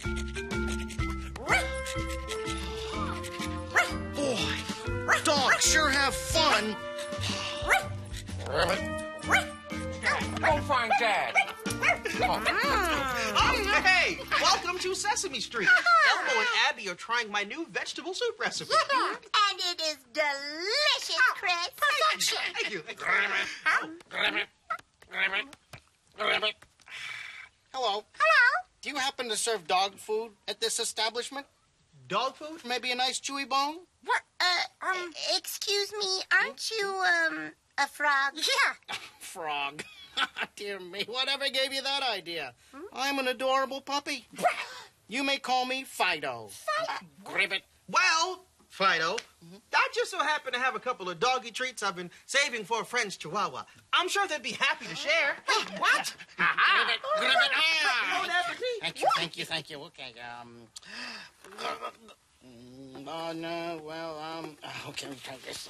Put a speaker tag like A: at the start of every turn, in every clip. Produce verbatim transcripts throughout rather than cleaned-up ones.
A: Boy, dogs sure have fun.
B: Go find Dad.
C: Oh, hey! Welcome to Sesame Street. Elmo and Abby are trying my new vegetable soup recipe.
D: Yeah, and it is delicious, Chris. Perfection.
C: Thank you. Thank you.
A: Hello.
D: Hello.
A: Do you happen to serve dog food at this establishment?
C: Dog food?
A: Maybe a nice chewy bone?
D: What? Uh, um, excuse me, aren't you, um, a frog?
A: Yeah. Frog. Dear me, whatever gave you that idea? Hmm? I'm an adorable puppy. You may call me Fido.
D: Fido?
A: Gribbit.
C: Well, Fido, mm-hmm. I just so happen to have a couple of doggy treats I've been saving for a friend's chihuahua. I'm sure they'd be happy to share.
D: Wait, what?
A: Gribbit, Gribbit,
C: Bon appetit.
A: Thank you, thank you, thank you. Okay, um... Oh, no, well, um... Okay, let me try this.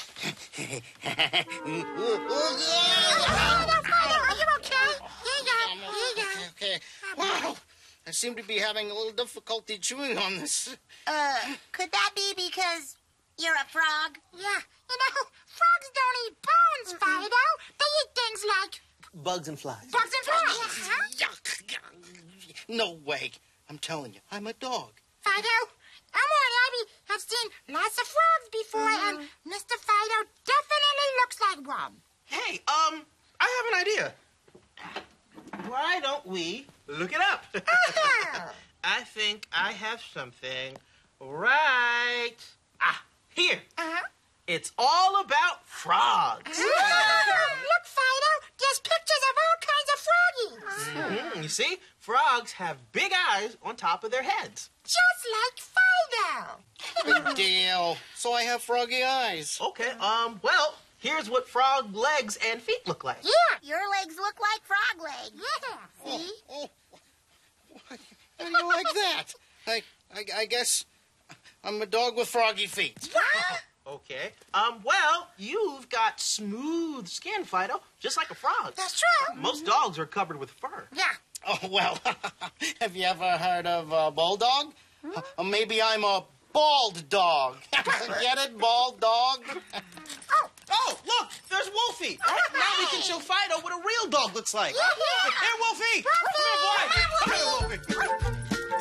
D: Are you okay? Yeah, yeah, yeah.
A: Okay, okay. Wow, I seem to be having a little difficulty chewing on this.
D: Uh, could that be because you're a frog? Yeah. You know, frogs don't eat bones, Fido. They eat things like...
C: Bugs and flies.
D: Bugs and flies. Uh-huh.
A: Yuck. No way. I'm telling you, I'm a dog.
D: Fido, Elmo and Abby have seen lots of frogs before, mm-hmm. and Mister Fido definitely looks like one.
C: Hey, um, I have an idea. Why don't we look it up? I think I have something right... Ah, here.
D: Uh-huh.
C: It's all about frogs.
D: Look, Fido, there's pictures of all kinds of froggies.
C: Mm-hmm. You see, frogs have big eyes on top of their heads.
D: Just like Fido.
A: Good deal. So I have froggy eyes.
C: Okay, um, well, here's what frog legs and feet look like.
D: Yeah, your legs look like frog legs. Yeah, see?
A: Oh, oh. How do you like that? I, I, I guess I'm a dog with froggy feet.
C: Okay. Um, well, you've got smooth skin, Fido, just like a frog.
D: That's true.
C: Most dogs are covered with fur.
D: Yeah.
A: Oh, well, have you ever heard of a bulldog? Hmm? Or maybe I'm a bald dog. Get it, bald dog?
C: Oh, oh, look, there's Wolfie. Right, now we can show Fido what a real dog looks like.
D: Yeah.
C: Here, Wolfie. Come here, boy. Come here, Wolfie.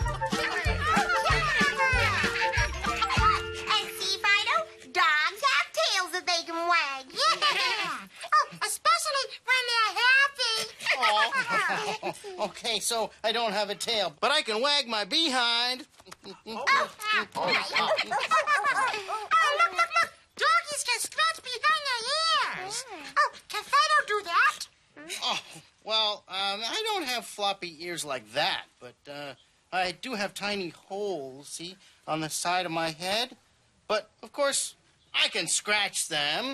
D: And see, Fido, dogs have tails that they can wag. Yeah. Oh, especially when they're happy.
A: Oh, okay, so I don't have a tail, but I can wag my behind.
D: Oh, oh, oh, oh, look, look, look. Doggies can scratch behind their ears. Oh, can Fido do that?
A: Oh, well, um, I don't have floppy ears like that, but uh, I do have tiny holes, see, on the side of my head. But, of course, I can scratch them.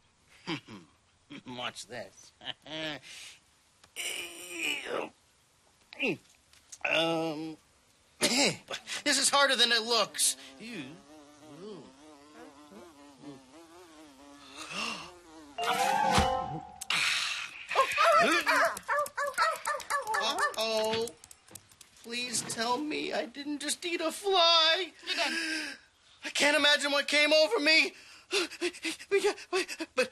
A: Watch this. um, this is harder than it looks. Uh-oh. Please tell me I didn't just eat a fly.
D: You did.
A: I can't imagine what came over me. But,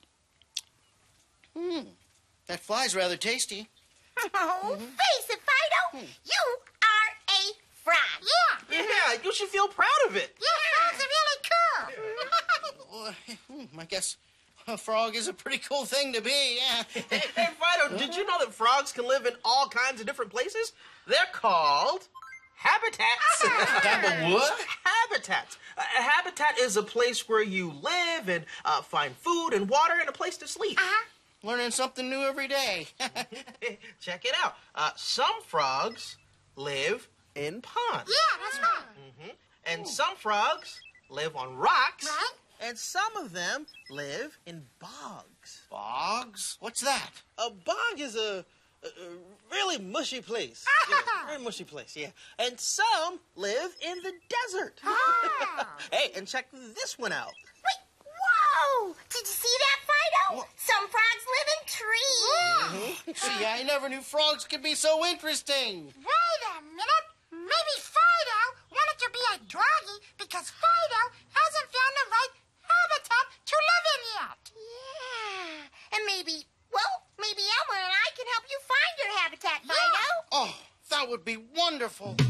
A: hmm, that fly's rather tasty.
D: Oh, mm-hmm. Face it, Fido. Hmm. You are a frog. Yeah.
C: Yeah, you should feel proud of it.
D: Yeah, frogs are really cool.
A: I guess a frog is a pretty cool thing to be, yeah.
C: Hey, hey, Fido, did you know that frogs can live in all kinds of different places? They're called habitats.
A: Habit what?
C: Habitats. A habitat is a place where you live and uh, find food and water and a place to sleep.
D: Uh-huh.
A: Learning something new every day.
C: Check it out. Uh, some frogs live in ponds.
D: Yeah, that's right.
C: Mm-hmm. And Ooh. Some frogs live on rocks.
D: Right.
C: And some of them live in bogs.
A: Bogs? What's that?
C: A bog is a, a, a really mushy place. Yeah, very mushy place, yeah. And some live in the desert.
D: Ah.
C: Hey, and check this one out.
D: Wait, whoa! Did you see that, Fido? What? Some frogs live in trees.
A: Mm-hmm. See, I never knew frogs could be so interesting.
D: Wait a minute.
A: That would be wonderful.